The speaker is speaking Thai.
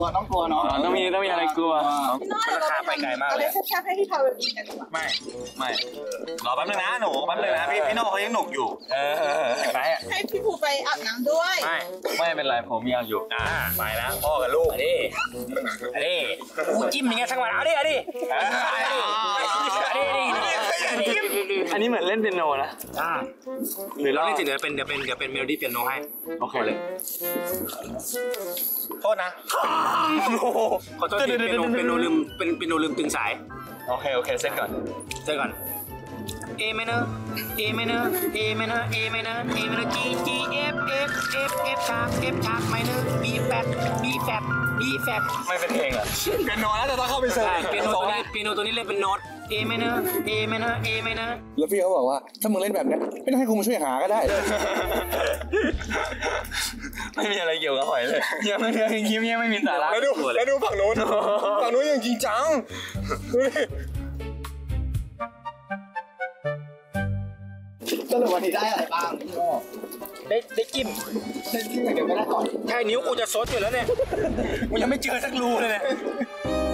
ต้องกลัวเนาะต้องมีอะไรกลัวราคาไปไกลมากเลยแค่ให้พี่ทาวเวลอินกันดีกว่าไม่รอแป๊บนึงนะหนูแป๊บนึงนะพี่โน่เขายังหนุกอยู่ไปอ่ะให้พี่ภูไปอาบน้ำด้วยไม่เป็นไรผมยังอยู่ไปแล้วพ่อกับลูกนี่กูจิ้มอย่างเงี้ยทั้งวันเอาดิอันนี้เหมือนเล่นเปียโนนะหรือเราเล่นสิเดี๋ยวเป็นเมโลดี้เปียโนให้โอเคเลยโทษนะขอโทษทีเป็นโนลืมตึงสายโอเคเซ็ตก่อน A minor A minor A minor A minor A minor G G F F F F sharp F sharp minor B flat B flat B flat ไม่เป็นเพลงอ่ะเปียโนแล้วแต่ต้องเข้าไปเสิร์ฟเปียโนตัวนี้เล่นเป็นโน้ต A minor A minor A minor แล้วพี่เขาบอกว่าถ้ามึงเล่นแบบนี้ไม่ต้องให้กูมาช่วยหาก็ได้ไม่มีอะไรเกี่ยวกับหอยเลยยังไม่ได้คลิปยังไม่มีสาระแล้วดูฝั่งโน้นยังจริงจังสรุปวันนี้ได้อะไรบ้างได้จิ้มเดี๋ยวไม่ได้ก่อนแค่นิ้วกูจะซดอยู่แล้วเนี่ยกูยังไม่เจอสักรูเลยเนี่ย